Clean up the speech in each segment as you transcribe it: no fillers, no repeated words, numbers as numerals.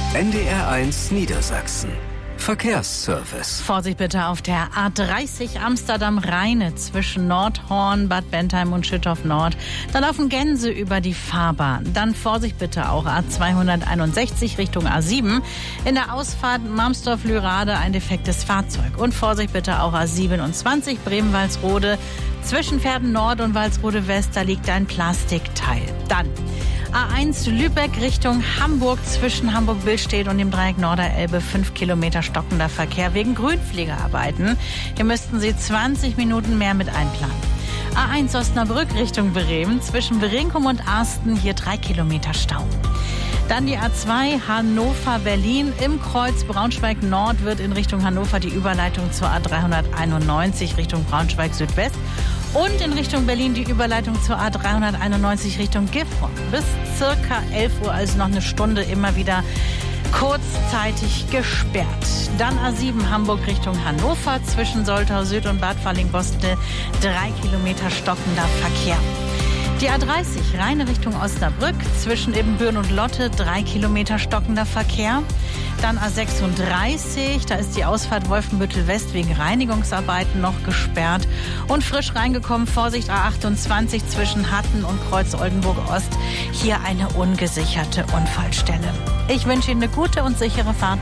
NDR1 Niedersachsen. Verkehrsservice. Vorsicht bitte auf der A30 Amsterdam-Rheine zwischen Nordhorn, Bad Bentheim und Schüttorf Nord. Da laufen Gänse über die Fahrbahn. Dann Vorsicht bitte auch A261 Richtung A7. In der Ausfahrt Marmsdorf-Lürade ein defektes Fahrzeug. Und Vorsicht bitte auch A27 Bremen-Walsrode. Zwischen Verden Nord und Walsrode West, da liegt ein Plastikteil. Dann A1 Lübeck Richtung Hamburg zwischen Hamburg-Billstedt und dem Dreieck Norderelbe 5 Kilometer stockender Verkehr wegen Grünpflegearbeiten. Hier müssten Sie 20 Minuten mehr mit einplanen. A1 Osnabrück Richtung Bremen zwischen Berenkum und Arsten, hier 3 Kilometer Stau. Dann die A2 Hannover-Berlin. Im Kreuz Braunschweig-Nord wird in Richtung Hannover die Überleitung zur A391 Richtung Braunschweig-Südwest und in Richtung Berlin die Überleitung zur A391 Richtung Gifhorn. Bis circa 11 Uhr, also noch eine Stunde, immer wieder kurzzeitig gesperrt. Dann A7 Hamburg Richtung Hannover zwischen Soltau Süd und Bad Falling-Bostel 3 Kilometer stockender Verkehr. Die A30 Rheine Richtung Osnabrück zwischen Ibbenbüren und Lotte 3 Kilometer stockender Verkehr. Dann A36, da ist die Ausfahrt Wolfenbüttel West wegen Reinigungsarbeiten noch gesperrt. Und frisch reingekommen, Vorsicht A28 zwischen Hatten und Kreuz Oldenburg Ost. Hier eine ungesicherte Unfallstelle. Ich wünsche Ihnen eine gute und sichere Fahrt.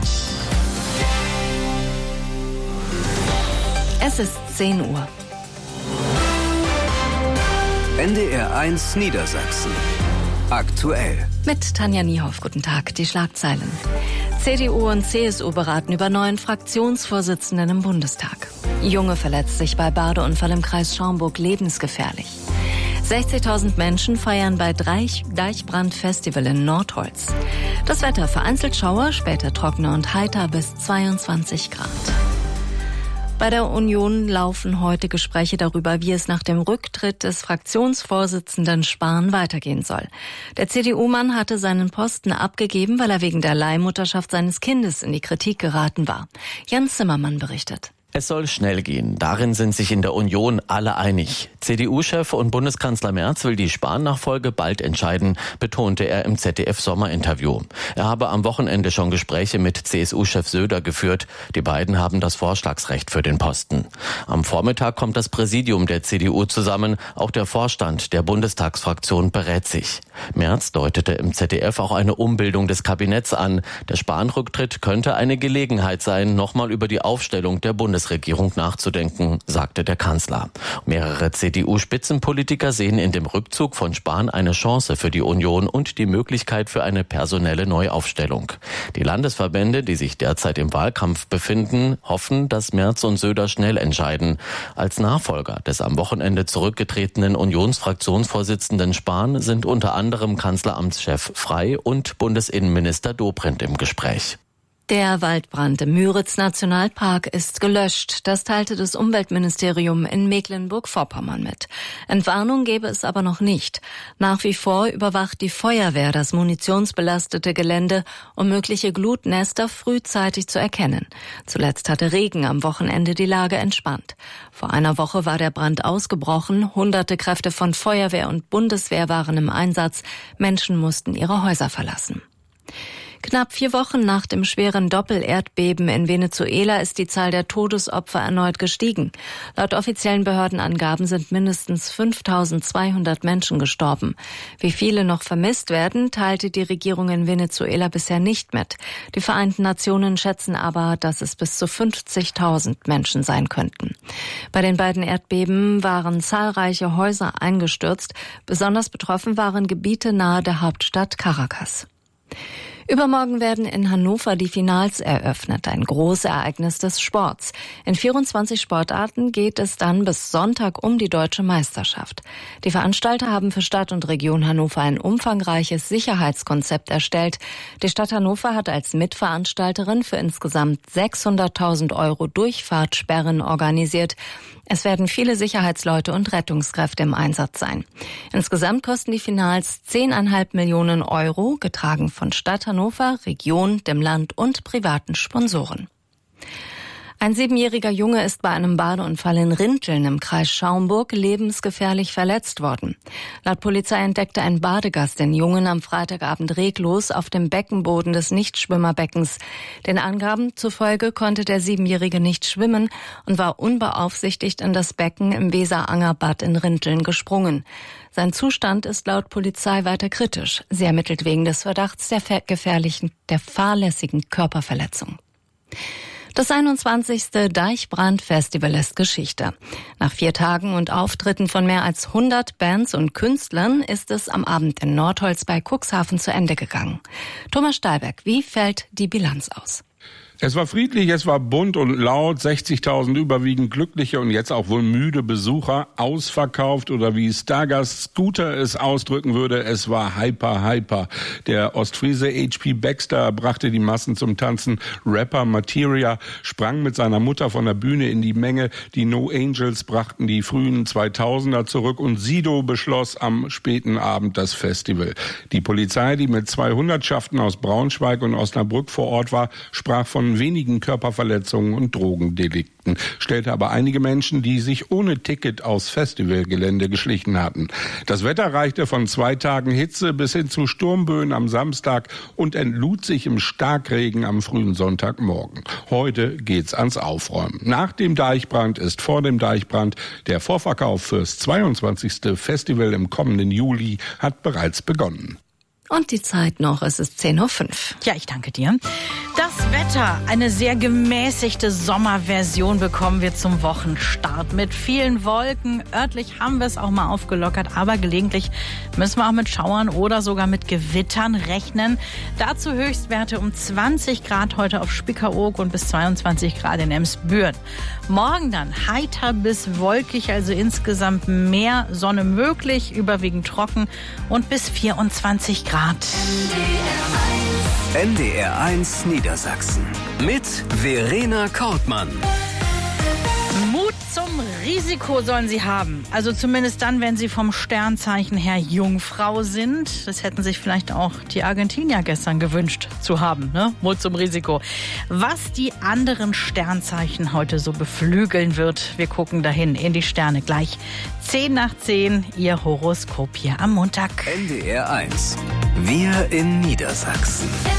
Es ist 10 Uhr. NDR1 Niedersachsen. Aktuell. Mit Tanja Niehoff, guten Tag, die Schlagzeilen. CDU und CSU beraten über neuen Fraktionsvorsitzenden im Bundestag. Junge verletzt sich bei Badeunfall im Kreis Schaumburg lebensgefährlich. 60.000 Menschen feiern bei Deichbrand-Festival in Nordholz. Das Wetter vereinzelt Schauer, später trockener und heiter bis 22 Grad. Bei der Union laufen heute Gespräche darüber, wie es nach dem Rücktritt des Fraktionsvorsitzenden Spahn weitergehen soll. Der CDU-Mann hatte seinen Posten abgegeben, weil er wegen der Leihmutterschaft seines Kindes in die Kritik geraten war. Jan Zimmermann berichtet. Es soll schnell gehen. Darin sind sich in der Union alle einig. CDU-Chef und Bundeskanzler Merz will die Spahn-Nachfolge bald entscheiden, betonte er im ZDF-Sommerinterview. Er habe am Wochenende schon Gespräche mit CSU-Chef Söder geführt. Die beiden haben das Vorschlagsrecht für den Posten. Am Vormittag kommt das Präsidium der CDU zusammen. Auch der Vorstand der Bundestagsfraktion berät sich. Merz deutete im ZDF auch eine Umbildung des Kabinetts an. Der Spahn-Rücktritt könnte eine Gelegenheit sein, nochmal über die Aufstellung der Bundesregierung nachzudenken, sagte der Kanzler. Mehrere CDU-Spitzenpolitiker sehen in dem Rückzug von Spahn eine Chance für die Union und die Möglichkeit für eine personelle Neuaufstellung. Die Landesverbände, die sich derzeit im Wahlkampf befinden, hoffen, dass Merz und Söder schnell entscheiden. Als Nachfolger des am Wochenende zurückgetretenen Unionsfraktionsvorsitzenden Spahn sind unter anderem Kanzleramtschef Frey und Bundesinnenminister Dobrindt im Gespräch. Der Waldbrand im Müritz-Nationalpark ist gelöscht. Das teilte das Umweltministerium in Mecklenburg-Vorpommern mit. Entwarnung gäbe es aber noch nicht. Nach wie vor überwacht die Feuerwehr das munitionsbelastete Gelände, um mögliche Glutnester frühzeitig zu erkennen. Zuletzt hatte Regen am Wochenende die Lage entspannt. Vor einer Woche war der Brand ausgebrochen. Hunderte Kräfte von Feuerwehr und Bundeswehr waren im Einsatz. Menschen mussten ihre Häuser verlassen. Knapp 4 Wochen nach dem schweren Doppelerdbeben in Venezuela ist die Zahl der Todesopfer erneut gestiegen. Laut offiziellen Behördenangaben sind mindestens 5.200 Menschen gestorben. Wie viele noch vermisst werden, teilte die Regierung in Venezuela bisher nicht mit. Die Vereinten Nationen schätzen aber, dass es bis zu 50.000 Menschen sein könnten. Bei den beiden Erdbeben waren zahlreiche Häuser eingestürzt. Besonders betroffen waren Gebiete nahe der Hauptstadt Caracas. Übermorgen werden in Hannover die Finals eröffnet, ein Großereignis des Sports. In 24 Sportarten geht es dann bis Sonntag um die deutsche Meisterschaft. Die Veranstalter haben für Stadt und Region Hannover ein umfangreiches Sicherheitskonzept erstellt. Die Stadt Hannover hat als Mitveranstalterin für insgesamt 600.000 € Durchfahrtssperren organisiert. Es werden viele Sicherheitsleute und Rettungskräfte im Einsatz sein. Insgesamt kosten die Finals 10,5 Millionen €, getragen von Stadt Hannover, Region, dem Land und privaten Sponsoren. Ein 7-jähriger Junge ist bei einem Badeunfall in Rinteln im Kreis Schaumburg lebensgefährlich verletzt worden. Laut Polizei entdeckte ein Badegast den Jungen am Freitagabend reglos auf dem Beckenboden des Nichtschwimmerbeckens. Den Angaben zufolge konnte der 7-Jährige nicht schwimmen und war unbeaufsichtigt in das Becken im Weser-Anger-Bad in Rinteln gesprungen. Sein Zustand ist laut Polizei weiter kritisch. Sie ermittelt wegen des Verdachts der fahrlässigen Körperverletzung. Das 21. Deichbrand-Festival ist Geschichte. Nach 4 Tagen und Auftritten von mehr als 100 Bands und Künstlern ist es am Abend in Nordholz bei Cuxhaven zu Ende gegangen. Thomas Stahlberg, wie fällt die Bilanz aus? Es war friedlich, es war bunt und laut, 60.000 überwiegend glückliche und jetzt auch wohl müde Besucher, ausverkauft oder wie Stargast Scooter es ausdrücken würde, es war hyper. Der Ostfriese HP Baxter brachte die Massen zum Tanzen, Rapper Materia sprang mit seiner Mutter von der Bühne in die Menge, die No Angels brachten die frühen 2000er zurück und Sido beschloss am späten Abend das Festival. Die Polizei, die mit 2 Hundertschaften aus Braunschweig und Osnabrück vor Ort war, sprach von wenigen Körperverletzungen und Drogendelikten, stellte aber einige Menschen, die sich ohne Ticket aufs Festivalgelände geschlichen hatten. Das Wetter reichte von 2 Tagen Hitze bis hin zu Sturmböen am Samstag und entlud sich im Starkregen am frühen Sonntagmorgen. Heute geht's ans Aufräumen. Nach dem Deichbrand ist vor dem Deichbrand. Der Vorverkauf fürs 22. Festival im kommenden Juli hat bereits begonnen. Und die Zeit noch, es ist 10:05 Uhr. Ja, ich danke dir. Das Wetter, eine sehr gemäßigte Sommerversion bekommen wir zum Wochenstart. Mit vielen Wolken, örtlich haben wir es auch mal aufgelockert, aber gelegentlich müssen wir auch mit Schauern oder sogar mit Gewittern rechnen. Dazu Höchstwerte um 20 Grad heute auf Spiekeroog und bis 22 Grad in Emsbüren. Morgen dann heiter bis wolkig, also insgesamt mehr Sonne möglich, überwiegend trocken und bis 24 Grad. NDR 1 Niedersachsen mit Verena Kortmann. Mut zum Risiko sollen Sie haben. Also zumindest dann, wenn Sie vom Sternzeichen her Jungfrau sind. Das hätten sich vielleicht auch die Argentinier gestern gewünscht zu haben, ne? Mut zum Risiko. Was die anderen Sternzeichen heute so beflügeln wird, wir gucken dahin in die Sterne gleich. 10:10, Ihr Horoskop hier am Montag. NDR 1. Wir in Niedersachsen.